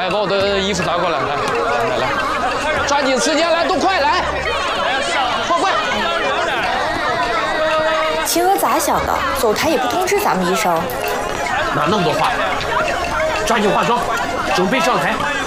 把我的衣服拿过来，来，抓紧时间来，都快来，快！ 秦娥咋想的？走台也不通知咱们一声。 哪那么多话？抓紧化妆，准备上台。